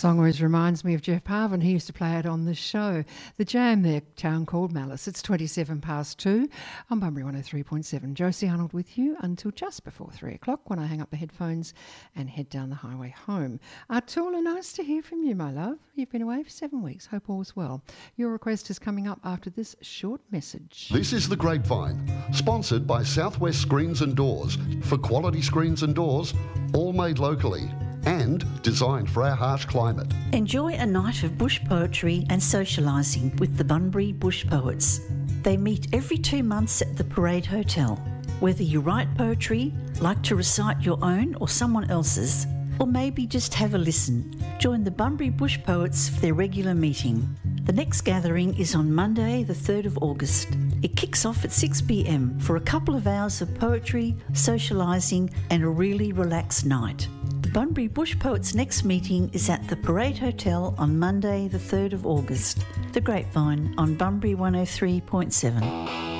Song always reminds me of Jeff Parvin. He used to play it on this show. The Jam, their town called Malice. It's 2:27 on Bunbury 103.7. Josie Arnold with you until just before 3 o'clock when I hang up the headphones and head down the highway home. Artula, nice to hear from you, my love. You've been away for 7 weeks. Hope all's well. Your request is coming up after this short message. This is The Grapevine, sponsored by Southwest Screens and Doors for quality screens and doors, all made locally and designed for our harsh climate. Enjoy a night of bush poetry and socialising with the Bunbury Bush Poets. They meet every 2 months at the Parade Hotel. Whether you write poetry, like to recite your own or someone else's, or maybe just have a listen, join the Bunbury Bush Poets for their regular meeting. The next gathering is on Monday, the 3rd of August. It kicks off at 6 p.m. for a couple of hours of poetry, socialising and a really relaxed night. The Bunbury Bush Poets' next meeting is at the Parade Hotel on Monday, the 3rd of August. The Grapevine on Bunbury 103.7.